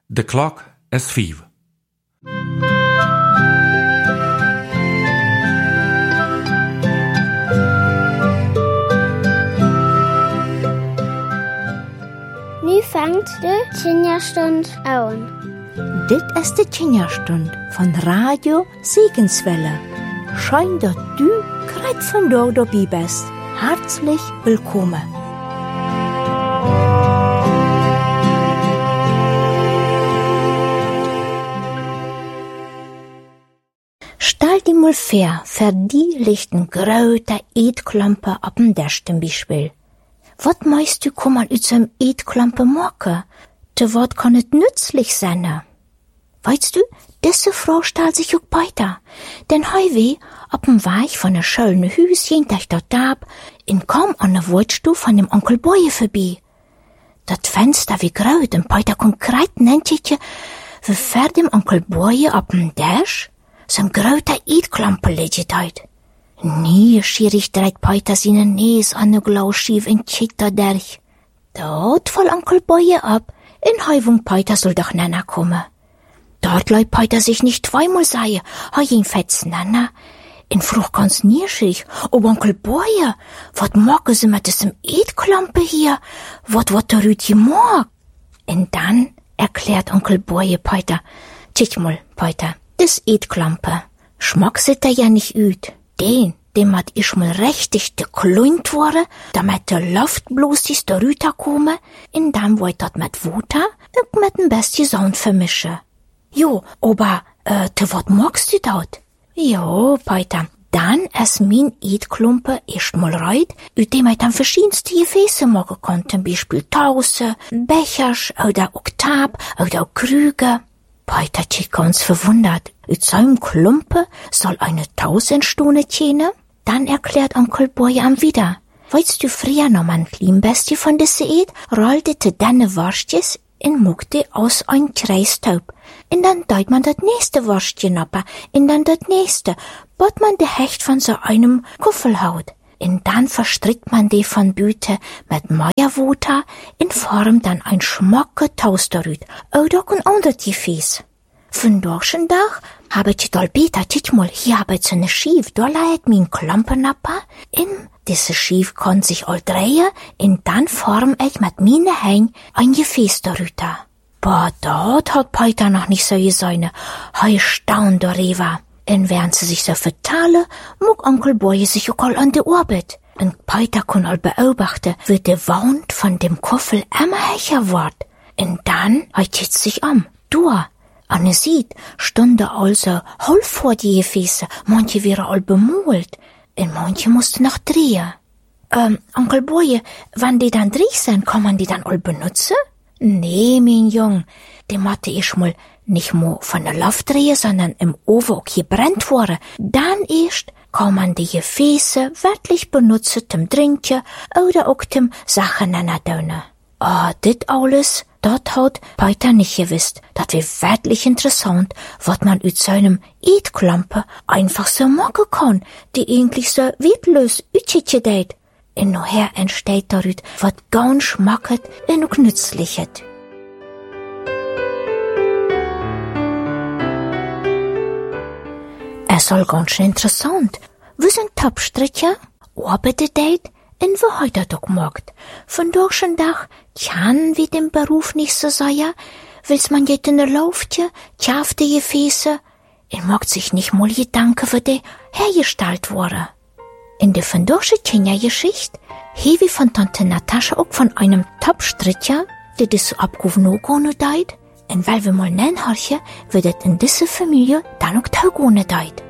De klok is 5. Nu vangt de Kinderstund an. Dit is de Kinderstund van Radio Segenswelle. Schön, dass du gerade von dort dabei bist. Herzlich willkommen. Stell dir mal vor die liegt ein großer Eetklampe ab dem Tisch zum Beispiel. Was meinst du, kann man aus so einem Eetklampe machen? Zu was kann es nützlich sein? Weißt du, diese Frage stellt sich auch weiter. Denn heute, ab dem Weg von der schönen Hüschen, das dort ab, in kaum an der Wurzelstufe von dem Onkel Boje vorbei. Das Fenster wie groß und Peter konkret nennt sich, wie vor dem Onkel Boje ab dem Tisch so ein großer Eetklampe liegt dort. Nieuwsgierig dreht Peter seine Nase an den Glas schief und kickt da durch. Dort voll Onkel Boje ab, in Heuvung Peter soll doch Nana kommen. Dort läuft Peter sich nicht zweimal sagen, ihn fetz Nana. In Frucht ganz nieschig, ob Onkel Boje, wat machen sie mit diesem Eetklampe hier? Wat der Rütje mag? Und dann erklärt Onkel Boje Peter, tschich mal, Peter, das Eetklampe, schmack sieht er ja nicht üt. Dem hat ich mal richtig gekleint worden, damit der Luft bloß ist der Rüter komme, und dann wollt dat mit Wuter und mit dem besten Sound vermischen. Jo, aber, wat magst du dort? Jo, Peter, dann ist mein Eetklumpe erst mal reit, ut dem dann verschiedenste Gefäße machen kann, zum Beispiel Tause, Bechers, oder Oktab, oder Krüge. Peter schick ganz verwundert. Ut seinem Klumpe soll eine Tausendstune tjene? Dann erklärt Onkel Boje am wieder. Weißt du früher noch, mein Klimbesti von dieser Eid, rollte deine Wurstjes in Mugde aus ein Kreistaub. Und dann deut man das nächste Wurstchen ab, und dann das nächste, bot man de Hecht von so einem Kuffelhaut. Und dann verstrickt man die von Büte mit Meierwater in Form dann ein schmocke Toasterrüt oder ein anderes Gefäß. Von dorschen Dach habe ich dol Peter, titt mal, hier habe ich so ne Schief, da leiht mein Klampenapper, in diese Schief kann sich all drehen, und dann form ich mit meine Hein ein Gefäß darüber. Boah, dort hat Peter noch nicht so gesehen, hei staunt darüber. Und während sie sich so vertalen, mag Onkel Boje sich auch all an die Arbeit. Und Peter kann all beobachten, wie der Wand von dem Koffel immer hecher wird. Und dann hat sich du. Anne sieht, stunde also halb vor die Gefäße, manche wäre all bemalt, und manche mussten noch drehen. Onkel Boje, wann die dann dreh sind, kann man die dann all benutzen? Nee, mein Jung, dem hatte ich mal nicht nur von der Luft drehen, sondern im Ofen auch gebrannt worden. Dann erst kann man die Gefäße wirklich benutzen zum Trinken oder auch zum Sachen andonen. Dit alles, dat hat Peter nicht gewusst. Dat wär wirklich interessant, wat man aus seinem Eetklampe einfach so machen kann, die eigentlich so wertlos utschitje deit. Und nachher entsteht darüt wat ganz schmacket und auch nützlichet. Es soll ganz schön interessant. Wir sind Topstricher, arbeitet deit, und wir heute doch gemacht. Von dorschen Dach kann wie dem Beruf nicht so sein, will's man jetzt in der Laufte, tschafte Gefäße, und mag sich nicht mal Gedanken für die hergestellt worden. In der von dorsche Kindergeschichte, wie von Tante Natascha auch von einem Topstricher, der das so abgerufen ohne deit, und weil wir mal nennen horchen, wird es in dieser Familie dann auch taugone deit.